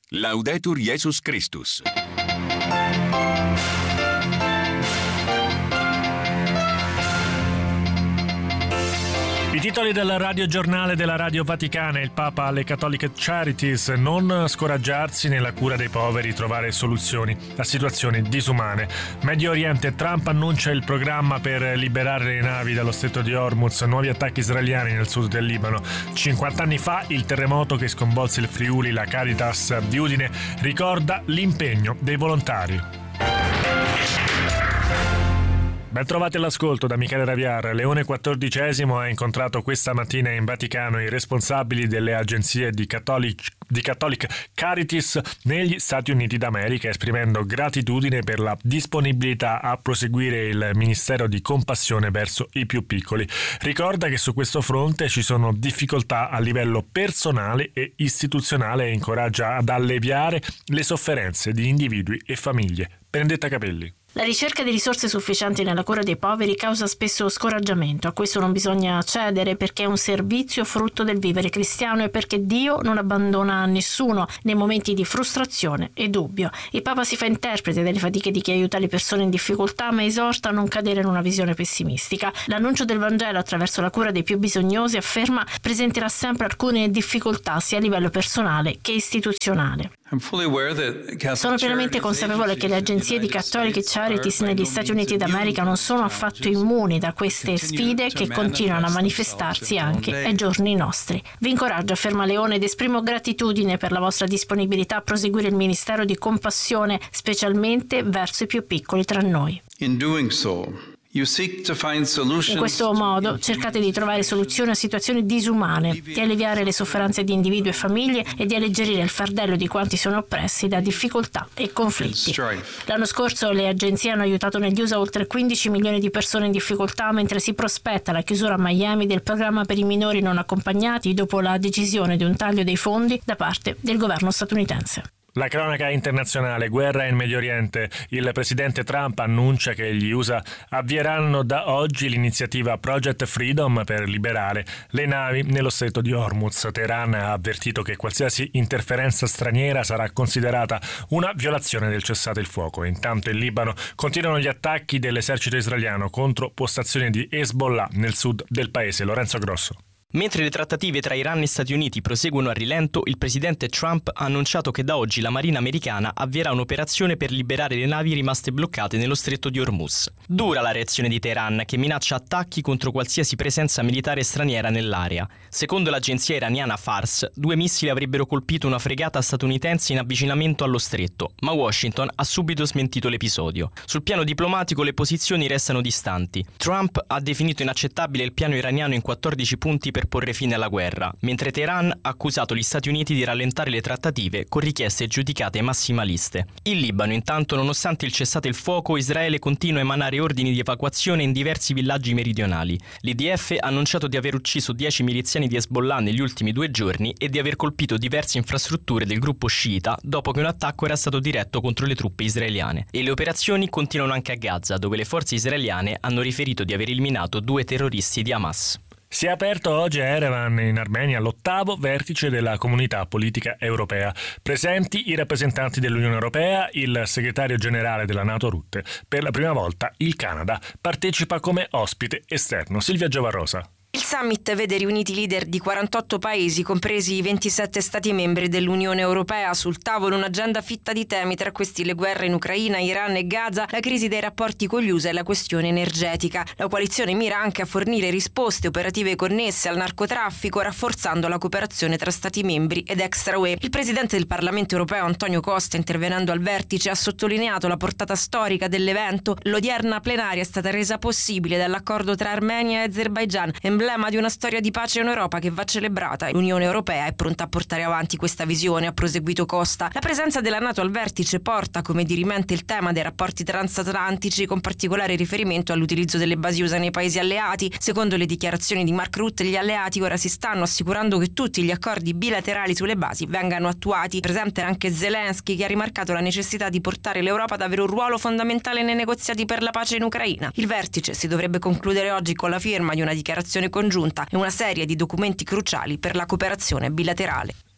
Laudetur Jesus Christus. I titoli del radiogiornale della Radio Vaticana. Il Papa alle Catholic Charities: non scoraggiarsi nella cura dei poveri, trovare soluzioni a situazioni disumane. Medio Oriente: Trump annuncia il programma per liberare le navi dallo stretto di Hormuz, nuovi attacchi israeliani nel sud del Libano. 50 anni fa il terremoto che sconvolse il Friuli, la Caritas di Udine ricorda l'impegno dei volontari. Ben trovati all'ascolto da Michele Raviar. Leone XIV ha incontrato questa mattina in Vaticano i responsabili delle agenzie di Catholic Charities negli Stati Uniti d'America, esprimendo gratitudine per la disponibilità a proseguire il ministero di compassione verso i più piccoli. Ricorda che su questo fronte ci sono difficoltà a livello personale e istituzionale e incoraggia ad alleviare le sofferenze di individui e famiglie. Benedetta Capelli. La ricerca di risorse sufficienti nella cura dei poveri causa spesso scoraggiamento. A questo non bisogna cedere, perché è un servizio frutto del vivere cristiano e perché Dio non abbandona nessuno nei momenti di frustrazione e dubbio. Il Papa si fa interprete delle fatiche di chi aiuta le persone in difficoltà, ma esorta a non cadere in una visione pessimistica. L'annuncio del Vangelo attraverso la cura dei più bisognosi, afferma, presenterà sempre alcune difficoltà sia a livello personale che istituzionale. Sono pienamente consapevole che le agenzie di Catholic Charities negli Stati Uniti d'America non sono affatto immuni da queste sfide che continuano a manifestarsi anche ai giorni nostri. Vi incoraggio, afferma Leone, ed esprimo gratitudine per la vostra disponibilità a proseguire il ministero di compassione, specialmente verso i più piccoli tra noi. In questo modo cercate di trovare soluzioni a situazioni disumane, di alleviare le sofferenze di individui e famiglie e di alleggerire il fardello di quanti sono oppressi da difficoltà e conflitti. L'anno scorso le agenzie hanno aiutato negli USA oltre 15 milioni di persone in difficoltà, mentre si prospetta la chiusura a Miami del programma per i minori non accompagnati dopo la decisione di un taglio dei fondi da parte del governo statunitense. La cronaca internazionale: guerra in Medio Oriente. Il presidente Trump annuncia che gli USA avvieranno da oggi l'iniziativa Project Freedom per liberare le navi nello stretto di Hormuz. Teheran ha avvertito che qualsiasi interferenza straniera sarà considerata una violazione del cessate il fuoco. Intanto in Libano continuano gli attacchi dell'esercito israeliano contro postazioni di Hezbollah nel sud del paese. Lorenzo Grosso. Mentre le trattative tra Iran e Stati Uniti proseguono a rilento, il presidente Trump ha annunciato che da oggi la Marina americana avvierà un'operazione per liberare le navi rimaste bloccate nello stretto di Hormuz. Dura la reazione di Teheran, che minaccia attacchi contro qualsiasi presenza militare straniera nell'area. Secondo l'agenzia iraniana Fars, 2 missili avrebbero colpito una fregata statunitense in avvicinamento allo stretto, ma Washington ha subito smentito l'episodio. Sul piano diplomatico le posizioni restano distanti. Trump ha definito inaccettabile il piano iraniano in 14 punti per porre fine alla guerra, mentre Teheran ha accusato gli Stati Uniti di rallentare le trattative con richieste giudicate massimaliste. In Libano, intanto, nonostante il cessate il fuoco, Israele continua a emanare ordini di evacuazione in diversi villaggi meridionali. L'IDF ha annunciato di aver ucciso 10 miliziani di Hezbollah negli ultimi 2 giorni e di aver colpito diverse infrastrutture del gruppo sciita dopo che un attacco era stato diretto contro le truppe israeliane. E le operazioni continuano anche a Gaza, dove le forze israeliane hanno riferito di aver eliminato 2 terroristi di Hamas. Si è aperto oggi a Erevan, in Armenia, l'8º vertice della Comunità Politica Europea. Presenti i rappresentanti dell'Unione Europea, il segretario generale della NATO Rutte. Per la prima volta il Canada partecipa come ospite esterno. Silvia Giovarrosa. Il summit vede riuniti i leader di 48 paesi, compresi i 27 stati membri dell'Unione Europea. Sul tavolo un'agenda fitta di temi, tra questi le guerre in Ucraina, Iran e Gaza, la crisi dei rapporti con gli USA e la questione energetica. La coalizione mira anche a fornire risposte operative connesse al narcotraffico, rafforzando la cooperazione tra stati membri ed extra-UE. Il presidente del Parlamento europeo Antonio Costa, intervenendo al vertice, ha sottolineato la portata storica dell'evento. L'odierna plenaria è stata resa possibile dall'accordo tra Armenia e Azerbaigian, emblema di una storia di pace in Europa che va celebrata. L'Unione Europea è pronta a portare avanti questa visione, ha proseguito Costa. La presenza della NATO al vertice porta come dirimente il tema dei rapporti transatlantici, con particolare riferimento all'utilizzo delle basi USA nei paesi alleati. Secondo le dichiarazioni di Mark Rutte, gli alleati ora si stanno assicurando che tutti gli accordi bilaterali sulle basi vengano attuati. Presente era anche Zelensky, che ha rimarcato la necessità di portare l'Europa ad avere un ruolo fondamentale nei negoziati per la pace in Ucraina. Il vertice si dovrebbe concludere oggi con la firma di una dichiarazione congiunta e una serie di documenti cruciali per la cooperazione bilaterale.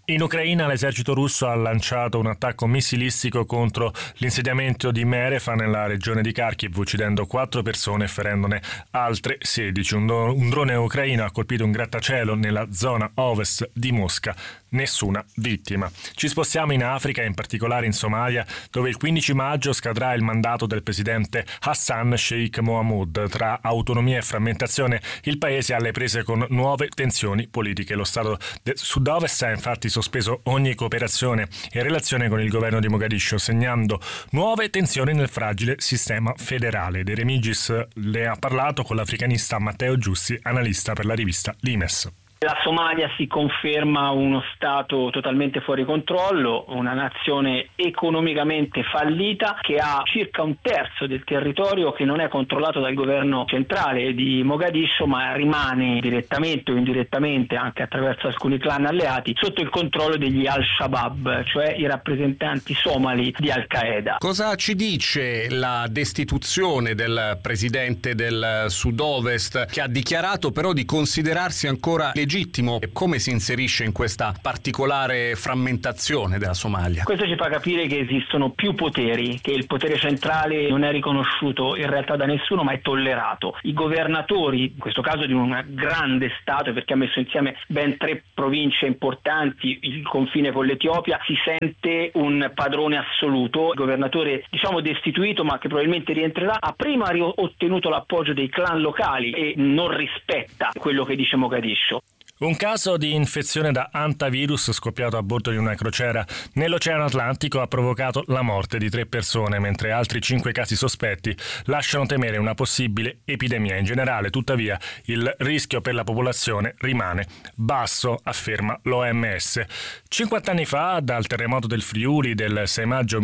In Ucraina l'esercito russo ha lanciato un attacco missilistico contro l'insediamento di Merefa nella regione di Kharkiv, uccidendo 4 persone e ferendone altre 16. Un drone ucraino ha colpito un grattacielo nella zona ovest di Mosca. Nessuna vittima. Ci spostiamo in Africa, in particolare in Somalia, dove il 15 maggio scadrà il mandato del presidente Hassan Sheikh Mohamud. Tra autonomia e frammentazione, il paese è alle prese con nuove tensioni politiche. Lo Stato del Sud-Ovest ha infatti sospeso ogni cooperazione e relazione con il governo di Mogadiscio, segnando nuove tensioni nel fragile sistema federale. De Remigis le ha parlato con l'africanista Matteo Giussi, analista per la rivista Limes. La Somalia si conferma uno stato totalmente fuori controllo, una nazione economicamente fallita che ha circa un terzo del territorio che non è controllato dal governo centrale di Mogadiscio, ma rimane direttamente o indirettamente, anche attraverso alcuni clan alleati, sotto il controllo degli Al-Shabaab, cioè i rappresentanti somali di Al-Qaeda. Cosa ci dice la destituzione del presidente del Sud-Ovest, che ha dichiarato però di considerarsi ancora legittimo? Come si inserisce in questa particolare frammentazione della Somalia? Questo ci fa capire che esistono più poteri, che il potere centrale non è riconosciuto in realtà da nessuno, ma è tollerato. I governatori, in questo caso di un grande stato, perché ha messo insieme ben 3 province importanti, il confine con l'Etiopia, si sente un padrone assoluto. Il governatore, destituito, ma che probabilmente rientrerà, ha prima ottenuto l'appoggio dei clan locali e non rispetta quello che dice Mogadiscio. Un caso di infezione da antivirus scoppiato a bordo di una crociera nell'Oceano Atlantico ha provocato la morte di 3 persone, mentre altri 5 casi sospetti lasciano temere una possibile epidemia. In generale, tuttavia, il rischio per la popolazione rimane basso, afferma l'OMS. 50 anni fa, dal terremoto del Friuli del 6 maggio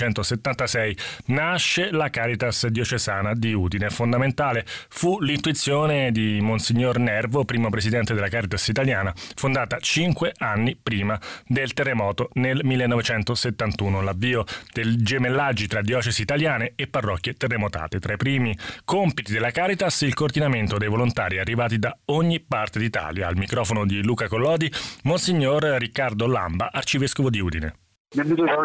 1976, nasce la Caritas diocesana di Udine. Fondamentale fu l'intuizione di Monsignor Nervo, primo presidente della Caritas italiana, fondata 5 anni prima del terremoto nel 1971, l'avvio del gemellaggi tra diocesi italiane e parrocchie terremotate. Tra i primi compiti della Caritas il coordinamento dei volontari arrivati da ogni parte d'Italia. Al microfono di Luca Collodi, Monsignor Riccardo Lamba, arcivescovo di Udine. Nel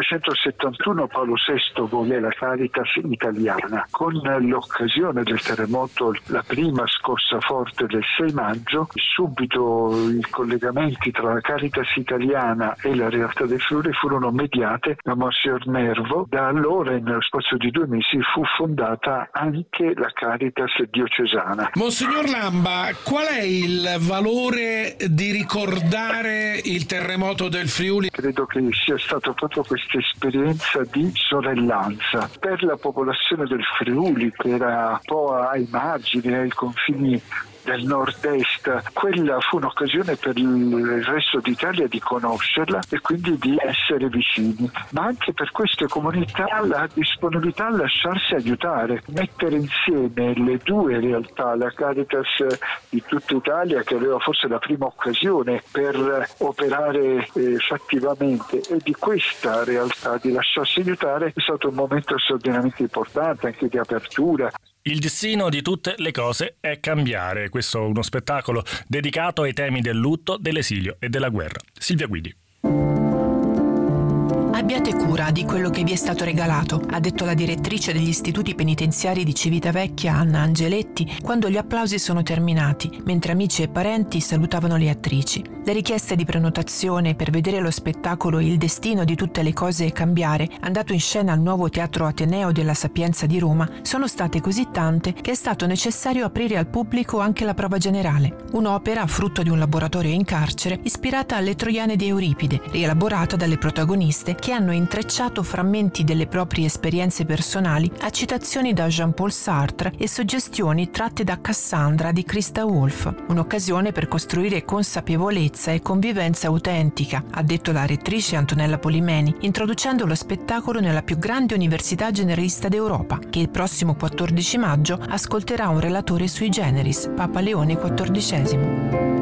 1971 Paolo VI volle la Caritas italiana. Con l'occasione del terremoto, la prima scossa forte del 6 maggio, subito i collegamenti tra la Caritas italiana e la realtà del Friuli furono mediate da Monsignor Nervo. Da allora, nello spazio di 2 mesi, fu fondata anche la Caritas diocesana. Monsignor Lamba, qual è il valore di ricordare il terremoto del Friuli? Credo che sia stato proprio questa esperienza di sorellanza per la popolazione del Friuli, che era un po' ai margini, ai confini del nord-est. Quella fu un'occasione per il resto d'Italia di conoscerla e quindi di essere vicini, ma anche per queste comunità la disponibilità a lasciarsi aiutare, mettere insieme le 2 realtà, la Caritas di tutta Italia, che aveva forse la prima occasione per operare fattivamente, e di questa realtà di lasciarsi aiutare, è stato un momento straordinariamente importante, anche di apertura. Il destino di tutte le cose è cambiare. Questo è uno spettacolo dedicato ai temi del lutto, dell'esilio e della guerra. Silvia Guidi. Abbiate cura di quello che vi è stato regalato, ha detto la direttrice degli istituti penitenziari di Civitavecchia, Anna Angeletti, quando gli applausi sono terminati, mentre amici e parenti salutavano le attrici. Le richieste di prenotazione per vedere lo spettacolo Il destino di tutte le cose è cambiare, andato in scena al nuovo Teatro Ateneo della Sapienza di Roma, sono state così tante che è stato necessario aprire al pubblico anche la prova generale. Un'opera frutto di un laboratorio in carcere ispirata alle Troiane di Euripide, rielaborata dalle protagoniste che hanno intrecciato frammenti delle proprie esperienze personali a citazioni da Jean-Paul Sartre e suggestioni tratte da Cassandra di Christa Wolf. Un'occasione per costruire consapevolezza e convivenza autentica, ha detto la rettrice Antonella Polimeni, introducendo lo spettacolo nella più grande università generalista d'Europa, che il prossimo 14 maggio ascolterà un relatore sui generis, Papa Leone XIV.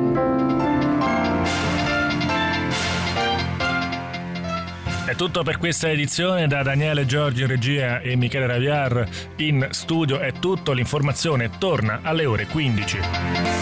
È tutto per questa edizione. Da Daniele Giorgi in regia e Michele Raviar in studio è tutto. L'informazione torna alle ore 15.